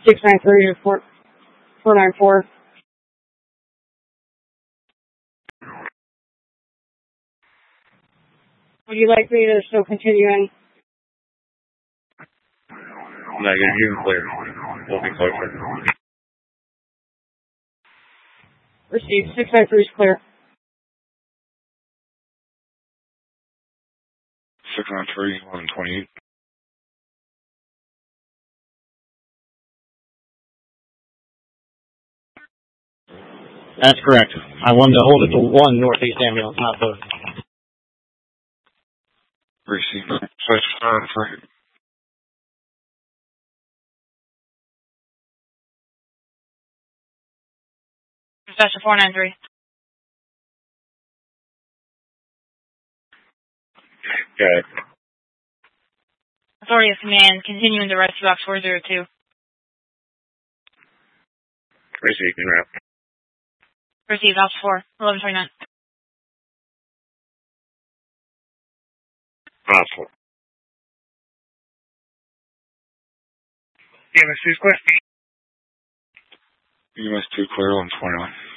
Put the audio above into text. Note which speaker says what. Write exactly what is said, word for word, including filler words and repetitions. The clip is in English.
Speaker 1: six nine three to four nine four. Would you like me to still continue in?
Speaker 2: Negative, you can clear. We'll be closer.
Speaker 1: Received. six nine three is clear.
Speaker 2: six nine three, one twenty-eight.
Speaker 3: That's correct. I wanted to hold it to one Northeast ambulance, not both.
Speaker 2: Receive. Switch five three.
Speaker 4: Dispatcher four nine three.
Speaker 2: Got it.
Speaker 4: Authority of command, continuing to rescue box four zero two.
Speaker 2: Receive, in route.
Speaker 4: Received, Ops four, eleven twenty-nine.
Speaker 2: Ops four. E M S two clear. E M S two clear, one twenty-one.